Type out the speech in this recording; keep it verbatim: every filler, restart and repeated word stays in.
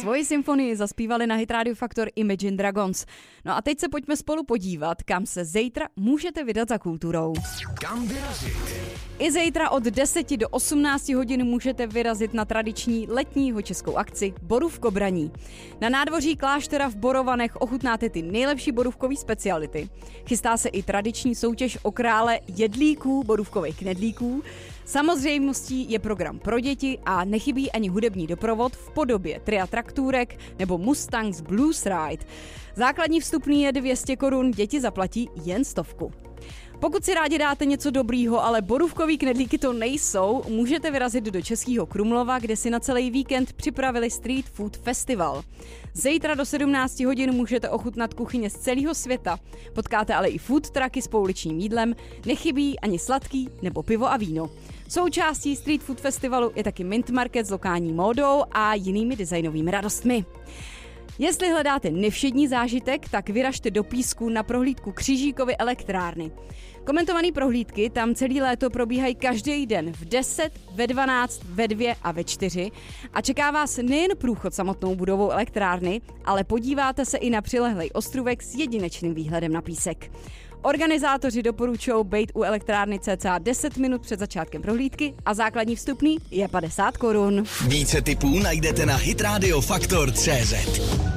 Svoji symfonii zaspívali na Hit Radio Faktor Imagine Dragons. No a teď se pojďme spolu podívat, kam se zítra můžete vydat za kulturou. Kam vyrazit? I zítra od deseti do osmnácti hodin můžete vyrazit na tradiční letní českou akci Borůvko braní. Na nádvoří kláštera v Borovanech ochutnáte ty nejlepší borůvkové speciality. Chystá se i tradiční soutěž o krále jedlíků, borůvkových knedlíků. Samozřejmostí je program pro děti a nechybí ani hudební doprovod v podobě tria traktůrek nebo Mustangs Blues Ride. Základní vstupný je dvě stě korun, děti zaplatí jen stovku. Pokud si rádi dáte něco dobrýho, ale borůvkový knedlíky to nejsou, můžete vyrazit do Českého Krumlova, kde si na celý víkend připravili Street Food Festival. Zítra do sedmnácti hodin můžete ochutnat kuchyně z celého světa. Potkáte ale i food trucky s pouličním jídlem, nechybí ani sladký nebo pivo a víno. Součástí Street Food Festivalu je taky Mint Market s lokální módou a jinými designovými radostmi. Jestli hledáte nevšední zážitek, tak vyražte do Písku na prohlídku Křížíkovy elektrárny. Komentované prohlídky tam celý léto probíhají každý den v deset, ve dvanáct, ve dvě a ve čtyři a čeká vás nejen průchod samotnou budovou elektrárny, ale podíváte se i na přilehlej ostrůvek s jedinečným výhledem na Písek. Organizátoři doporučují bejt u elektrárny cca deset minut před začátkem prohlídky a základní vstupný je padesát korun. Více tipů najdete na hitradio faktor tečka cé zet.